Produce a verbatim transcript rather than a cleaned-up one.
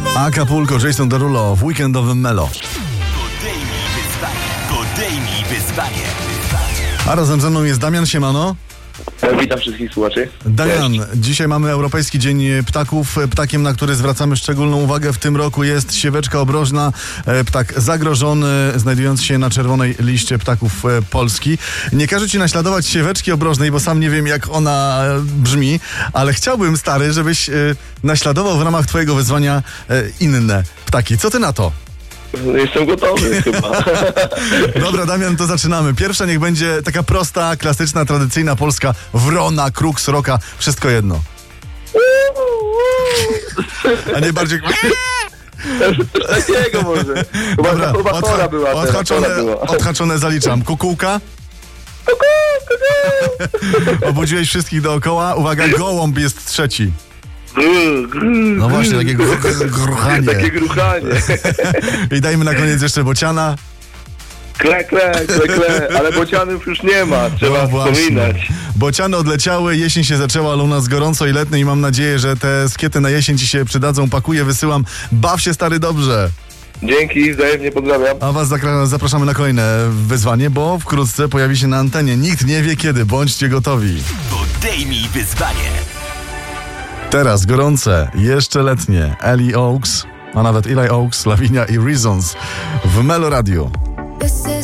Acapulco, Jason Derulo w weekendowym Melo. Podejmij wyzwanie. Podejmij wyzwanie. A razem ze mną jest Damian, siemano. Witam wszystkich słuchaczy. Damian, dzisiaj mamy Europejski Dzień Ptaków. Ptakiem, na który zwracamy szczególną uwagę w tym roku, jest sieweczka obrożna. Ptak zagrożony, znajdujący się na czerwonej liście ptaków Polski. Nie każę ci naśladować sieweczki obrożnej, bo sam nie wiem, jak ona brzmi, ale chciałbym, stary, żebyś naśladował w ramach twojego wyzwania inne ptaki. Co ty na to? Jestem gotowy chyba. Dobra, Damian, to zaczynamy. Pierwsza niech będzie taka prosta, klasyczna, tradycyjna polska wrona, kruk, sroka, wszystko jedno. A nie bardziej... Coś takiego może. Chyba Dobra, odha- była. odhaczone, była. odhaczone zaliczam. Kukułka? Obudziłeś wszystkich dookoła. Uwaga, gołąb jest trzeci. No właśnie, takie gr- gruchanie. Takie gruchanie. I dajmy na koniec jeszcze bociana. Kle, kle, kle, kle. Ale bocianów już nie ma. Trzeba No właśnie. wspominać. Bociany odleciały, jesień się zaczęła, ale u nas gorąco i letnio i mam nadzieję, że te skiety na jesień ci się przydadzą. Pakuję, wysyłam. Baw się, stary, dobrze. Dzięki, wzajemnie pozdrawiam. A was zakra- zapraszamy na kolejne wyzwanie, bo wkrótce pojawi się na antenie. Nikt nie wie kiedy, bądźcie gotowi. Podejmij wyzwanie. Teraz gorące, jeszcze letnie. Ellie Oaks, a nawet Eli Oaks, Lavinia i Reasons w Melo Radio.